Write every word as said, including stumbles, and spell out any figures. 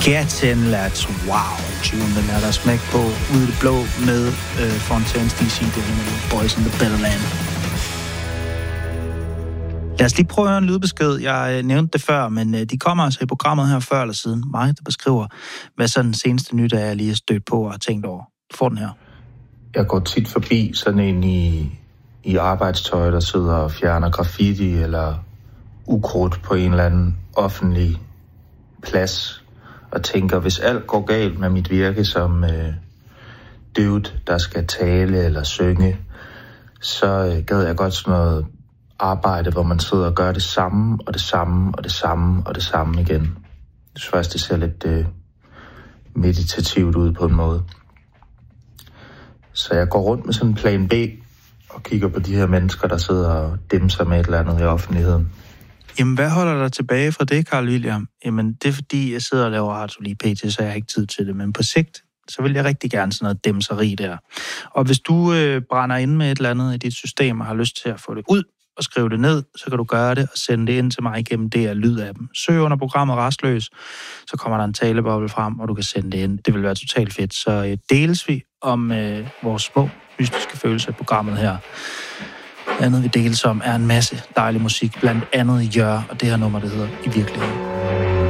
Get in, lads. Wow, tune, den er der smæk på. Ude i det blå med øh, Fontaines D C, det er Boys in the Better Land. Lad os lige prøve at høre en lydbesked. Jeg øh, nævnte det før, men øh, de kommer altså i programmet her før eller siden. Mig, der beskriver, hvad så den seneste nyt er, jeg lige har stødt på og har tænkt over. Du får den her. Jeg går tit forbi sådan en i, i arbejdstøj, der sidder og fjerner graffiti eller ukrudt på en eller anden offentlig plads, og tænker, hvis alt går galt med mit virke som øh, dude, der skal tale eller synge, så øh, gad jeg godt sådan noget arbejde, hvor man sidder og gør det samme, og det samme, og det samme, og det samme igen. Jeg synes faktisk, det ser lidt øh, meditativt ud på en måde. Så jeg går rundt med sådan en plan B, og kigger på de her mennesker, der sidder og dimser med et eller andet i offentligheden. Jamen, hvad holder dig tilbage fra det, Carl William? Jamen, det er fordi, jeg sidder og laver radio lige pt, så jeg har ikke tid til det. Men på sigt, så vil jeg rigtig gerne sådan noget dæmseri der. Og hvis du øh, brænder ind med et eller andet i dit system og har lyst til at få det ud og skrive det ned, så kan du gøre det og sende det ind til mig igennem det her lyd af dem. Søg under programmet Rastløs, så kommer der en taleboble frem, og du kan sende det ind. Det vil være totalt fedt. Så øh, deles vi om øh, vores små mystiske følelser i programmet her. Andet vi deles om er en masse dejlig musik, blandt andet Jør, og det her nummer, det hedder I Virkeligheden.